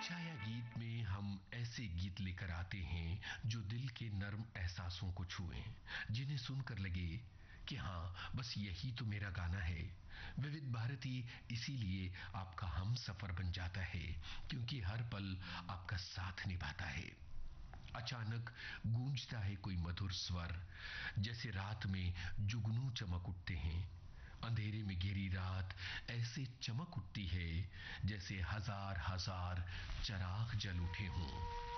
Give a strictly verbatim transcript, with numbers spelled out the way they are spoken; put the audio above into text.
छाया गीत में हम ऐसे गीत लेकर आते हैं जो दिल के नर्म एहसासों को छुएं, जिन्हें सुनकर लगे कि हाँ, बस यही तो मेरा गाना है। विविध भारती इसीलिए आपका हम सफर बन जाता है, क्योंकि हर पल आपका साथ निभाता है। अचानक गूंजता है कोई मधुर स्वर, जैसे रात में जुगनू चमक उठते हैं। अंधेरे में घेरी रात ऐसे चमक उठती है जैसे हजार हजार चराग जल उठे हों।